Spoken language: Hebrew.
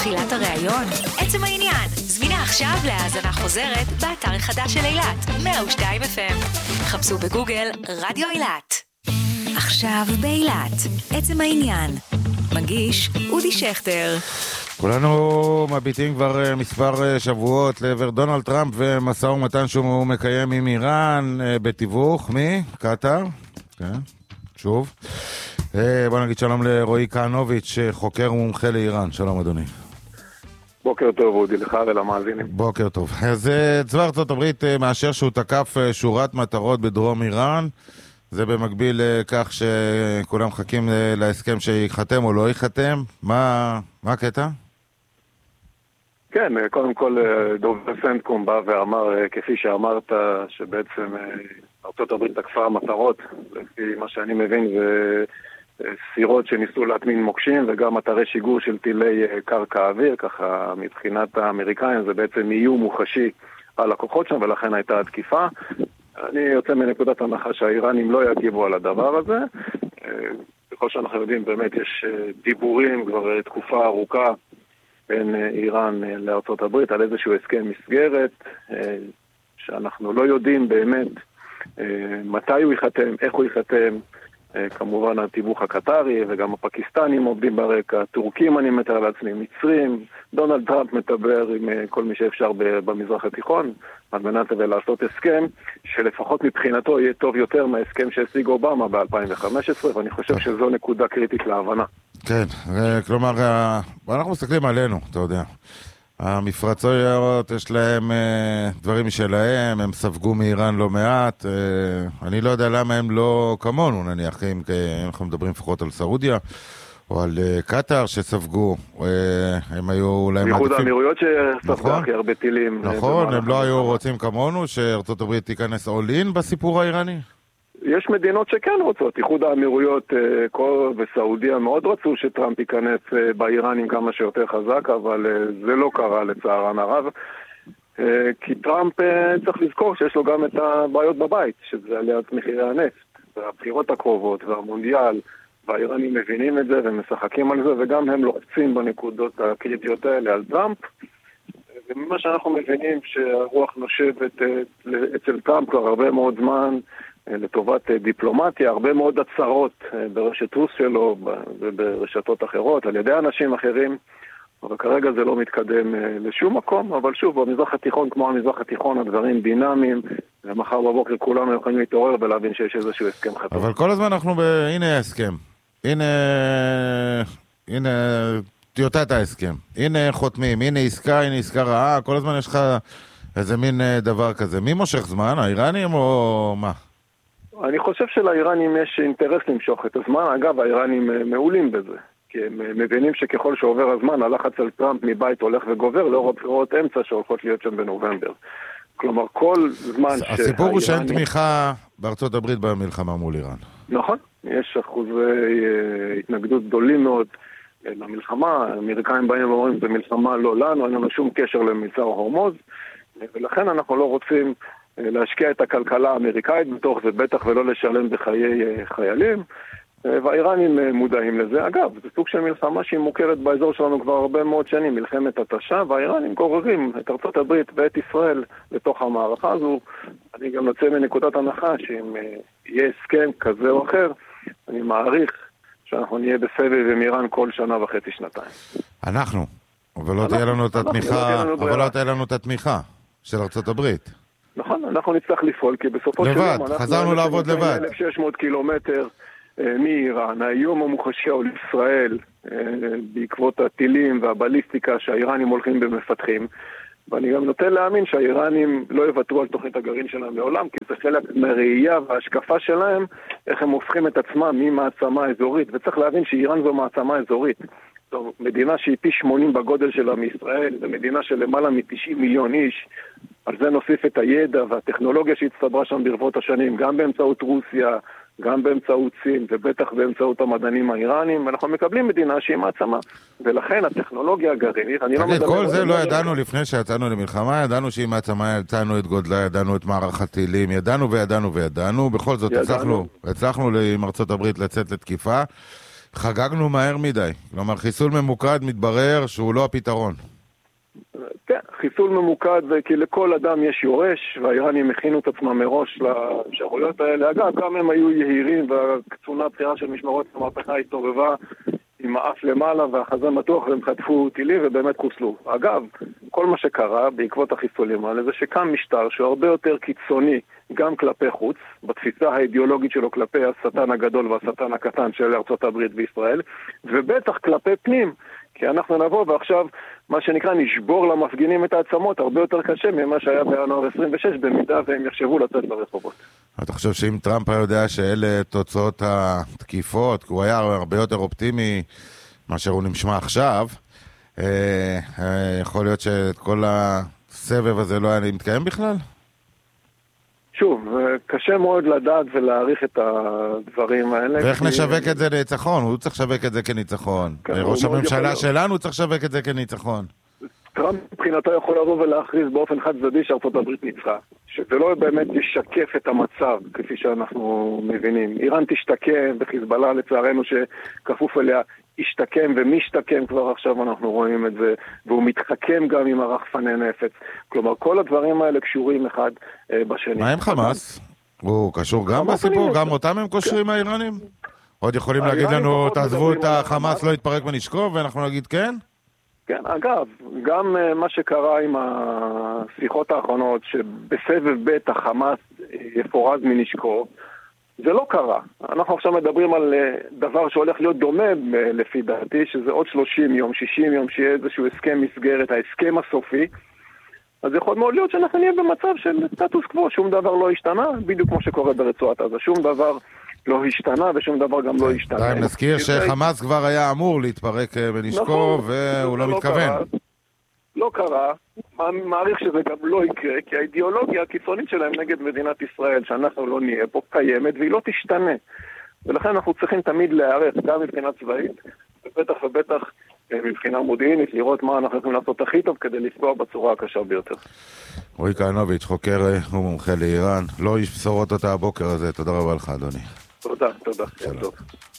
תחילת הראיון? עצם העניין, זמינה עכשיו להאזנה חוזרת באתר החדש של אילת, 102 FM. חפשו בגוגל רדיו אילת. עכשיו באילת, עצם העניין. מגיש אודי שכטר. כולנו מביטים כבר מספר שבועות לעבר דונלד טראמפ ומשא ומתן שהוא מקיים עם איראן בתיווך קטר. כן, שוב. בוא נגיד שלום לרועי כהנוביץ', חוקר ומומחה לאיראן. שלום אדוני. בוקר טוב אודי, לך ולמאזינים. בוקר טוב. אז צבא ארצות הברית מאשר שהוא תקף שורת מטרות בדרום איראן. זה במקביל לכך שכולם מחכים להסכם שיחתם או לא יחתם. מה הקטע? כן, קודם כל דובר סנטקום בא ואמר, כפי שאמרת, שבעצם ארצות הברית תקפה מטרות, לפי מה שאני מבין, וסירות שניסו להטמין מוקשים וגם אתרי שיגור של טילי קרקע אוויר, ככה מבחינת האמריקאים זה בעצם איום מוחשי על הכוחות שם, ולכן הייתה התקיפה. אני יוצא מנקודת הנחה שהאיראנים לא יגיבו על הדבר הזה. בכל שאנחנו יודעים, באמת יש דיבורים כבר תקופה ארוכה בין איראן לארצות הברית על איזשהו הסכם מסגרת, שאנחנו לא יודעים באמת מתי הוא יחתם, איך הוא יחתם. כמובן התיווך הקטרי וגם הפקיסטנים עובדים ברקע, טורקים אני מתאר לעצמי, מצרים, דונלד טראמפ מדבר עם כל מי שאפשר במזרח התיכון על מנת לעשות הסכם שלפחות מבחינתו יהיה טוב יותר מההסכם שהשיג אובמה ב-2015, ואני חושב שזו נקודה קריטית להבנה. כן, כלומר, אנחנו מסתכלים עלינו, אתה יודע. המפרצויות יש להם דברים משלהם, הם ספגו מאיראן לא מעט, אני לא יודע למה הם לא כמונו, נניח, אם אנחנו מדברים לפחות על סעודיה או על קטר שספגו, הם היו אולי מעדיפים. בייחוד האמירויות שספגו הכי הרבה טילים. נכון, הם לא היו רוצים כמונו שארצות הברית תיכנס אולין בסיפור האיראני? יש מדינות שכן רוצות, איחוד האמירויות וסעודיה מאוד רצו שטראמפ ייכנס באיראנים כמה שיותר חזק, אבל זה לא קרה לצערן הרב, כי טראמפ צריך לזכור שיש לו גם את הבעיות בבית, שזה עליית מחירי הנפט, והבחירות הקרובות והמונדיאל, והאיראנים מבינים את זה ומשחקים על זה, וגם הם לוחצים בנקודות הקריטיות האלה על טראמפ, וממה שאנחנו מבינים שהרוח נושבת אצל טראמפ כבר הרבה מאוד זמן, לטובת דיפלומטיה, הרבה מאוד הצהרות ברשת רוס שלו וברשתות אחרות, על ידי אנשים אחרים, אבל כרגע זה לא מתקדם לשום מקום, אבל שוב, במזרח התיכון, כמו המזרח התיכון, הדברים דינמיים, ומחר בבוקר כולנו יכולים להתעורר ולהבין שיש איזשהו הסכם חתום. אבל כל הזמן אנחנו הנה ההסכם, הנה טיוטת ההסכם, הנה חותמים, הנה עסקה רעה, כל הזמן יש לך איזה מין דבר כזה. מי מושך זמן, האיראנים או מה? אני חושב שלאיראנים יש אינטרס למשוך את הזמן. אגב, האיראנים מעולים בזה, כי הם מבינים שככל שעובר הזמן, הלחץ על טראמפ מבית הולך וגובר, לאור הבחירות אמצע שהולכות להיות שם בנובמבר. כלומר, כל זמן הסיפור הוא שאין תמיכה בארצות הברית במלחמה מול איראן. נכון, יש אחוזי התנגדות גדולים מאוד למלחמה. האמריקאים באים ואומרים, זה מלחמה לא לנו, אין לנו שום קשר למבצע הורמוז, ולכן אנחנו לא רוצים להשקיע את הכלכלה האמריקאית בתוך זה, בטח ולא לשלם בחיי חיילים, והאיראנים מודעים לזה. אגב, זה סוג של מלחמה שהיא מוכרת באזור שלנו כבר הרבה מאוד שנים, מלחמת התשה, והאיראנים גוררים את ארצות הברית ואת ישראל לתוך המערכה הזו. אני גם יוצא מנקודת הנחה שאם יהיה הסכם כזה או אחר, אני מעריך שאנחנו נהיה בסבב עם איראן כל שנה וחצי, שנתיים. אנחנו, אבל לא תהיה לנו את התמיכה, אבל לא תהיה לנו את התמיכה של ארצות הברית. נכון, אנחנו נצטרך לפעול, כי בסופו של יום חזרנו לעבוד לבד. 1,600 קילומטר מאיראן, האיום המוחשי על ישראל, בעקבות הטילים והבליסטיקה שהאיראנים הולכים ומפתחים, ואני גם נוטה להאמין שהאיראנים לא יוותרו על תוכנית הגרעין שלהם לעולם, כי זה חלק מהראייה וההשקפה שלהם, איך הם הופכים את עצמם ממעצמה אזורית, וצריך להבין שאיראן זו מעצמה אזורית. זו מדינה שהיא פי 80 בגודל שלה מישראל, זו מדינה של למעלה מ-90 מיליון איש, על זה נוסיף את הידע והטכנולוגיה שהצטברה שם ברבות השנים, גם באמצעות רוסיה, גם באמצעות סין, ובטח באמצעות המדענים האיראנים, ואנחנו מקבלים מדינה שהיא מעצמה, ולכן הטכנולוגיה הגרעינית, אני לא מדבר... כל זה לא ידענו לפני שיצאנו למלחמה, ידענו שהיא מעצמה, ידענו את גודלה, ידענו את מערך הטילים, ידענו וידענו וידענו, בכל זאת הצלחנו עם ארצות הברית לצאת לתקיפה, חגגנו מהר מדי. כלומר, חיסול ממוקד מתברר שהוא לא הפתרון. כן, חיסול ממוקד, כי לכל אדם יש יורש, והאיראנים הכינו את עצמם מראש לאפשרויות האלה. אגב, גם הם היו יהירים, והקצונה הבכירה של משמרות המהפכה התעורבה עם האף למעלה והחזה מתוח, והם חטפו טילים ובאמת חוסלו. אגב, כל מה שקרה בעקבות החיסולים האלה זה שקם משטר שהוא הרבה יותר קיצוני גם כלפי חוץ, בתפיסה האידיאולוגית שלו כלפי השטן הגדול והשטן הקטן של ארצות הברית וישראל, ובטח כלפי פנים, כי אנחנו נבוא ועכשיו מה שנקרא נשבור למפגינים את העצמות הרבה יותר קשה ממה שהיה בינואר 26 במידה והם יחשבו לצאת לרחובות. אתה חושב שאם טראמפ היה יודע שאלה תוצאות התקיפות, כי הוא היה הרבה יותר אופטימי מאשר הוא נשמע עכשיו, יכול להיות שאת כל הסבב הזה לא היה מתקיים בכלל? שוב, קשה מאוד לדעת ולהעריך את הדברים האלה. ואיך נשווק את זה לניצחון? הוא צריך לשווק את זה כניצחון. ראש הממשלה שלנו צריך לשווק את זה כניצחון. טראמפ מבחינתו יכול לבוא ולהכריז באופן חד צדדי שארצות הברית ניצחה. שזה לא באמת ישקף את המצב, כפי שאנחנו מבינים. איראן תשתקם, וחיזבאללה לצערנו שכפוף אליה השתקם ומשתקם כבר עכשיו אנחנו רואים את זה, והוא מתחכם גם עם הרחפני נפץ. כלומר, כל הדברים האלה קשורים אחד בשני. מה עם חמאס? הוא קשור גם בסיפור? גם אותם הם קושרים האיראנים? עוד יכולים להגיד לנו, תעזבו את החמאס, לא יתפרק ונשקוב, ואנחנו נגיד כן? כן, אגב, גם מה שקרה עם השיחות האחרונות, שבסבב ב' החמאס יפורז מנשקו, זה לא קרה. אנחנו עכשיו מדברים על דבר שהולך להיות דומה לפי דעתי, שזה עוד 30 יום, 60 יום, שיהיה איזשהו הסכם מסגרת, ההסכם הסופי. אז יכול מאוד להיות שאנחנו נהיה במצב של סטטוס קוו, שום דבר לא השתנה, בדיוק כמו שקורה ברצועת עזה. שום דבר לא השתנה ושום דבר גם לא השתנה. נזכיר שחמאס כבר היה אמור להתפרק בנשקו והוא לא מתכוון. לא קרה, מעריך שזה גם לא יקרה, כי האידיאולוגיה הקיצונית שלהם נגד מדינת ישראל, שאנחנו לא נהיה פה, קיימת והיא לא תשתנה. ולכן אנחנו צריכים תמיד להיערך, גם מבחינה צבאית, ובטח מבחינה מודיעינית, לראות מה אנחנו יכולים לעשות הכי טוב כדי לפגוע בצורה הקשה ביותר. רועי כהנוביץ', חוקר ומומחה לאיראן, לא איש בשורות אותה הבוקר הזה, תודה רבה לך אדוני. תודה.